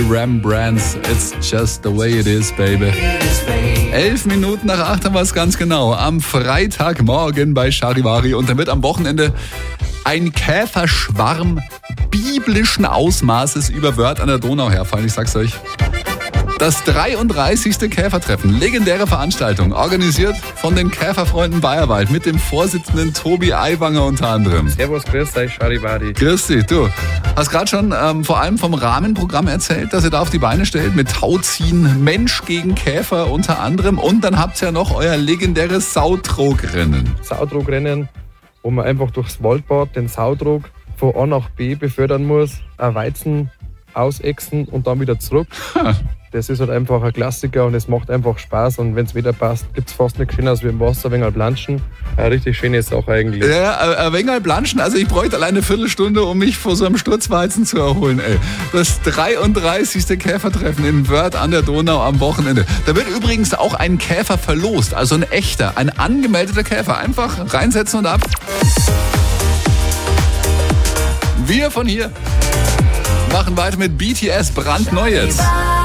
Rembrandts, it's just the way it is, baby. 11 Minuten nach 8 haben wir es ganz genau. Am Freitagmorgen bei Charivari. Und damit am Wochenende ein Käferschwarm biblischen Ausmaßes über Wörth an der Donau herfallen. Ich sag's euch. Das 33. Käfertreffen, legendäre Veranstaltung, organisiert von den Käferfreunden Bayerwald mit dem Vorsitzenden Tobi Aiwanger unter anderem. Servus, grüß euch, Charivari. Grüß dich, du. Hast gerade schon vor allem vom Rahmenprogramm erzählt, das ihr da auf die Beine stellt, mit Tauziehen, Mensch gegen Käfer unter anderem. Und dann habt ihr ja noch euer legendäres Sautrogrennen. Sautrogrennen, wo man einfach durchs Waldbad den Sautrog von A nach B befördern muss, ein Weizen ausechsen und dann wieder zurück. Das ist halt einfach ein Klassiker und es macht einfach Spaß. Und wenn es wieder passt, gibt es fast nichts Schöneres wie im Wasser ein wenig planschen. Eine richtig schöne Sache eigentlich. Ja, ein wenig planschen. Also ich bräuchte alleine eine Viertelstunde, um mich vor so einem Sturzweizen zu erholen. Ey. Das 33. Käfertreffen in Wörth an der Donau am Wochenende. Da wird übrigens auch ein Käfer verlost. Also ein echter, ein angemeldeter Käfer. Einfach reinsetzen und ab. Wir von hier machen weiter mit BTS, brandneu jetzt.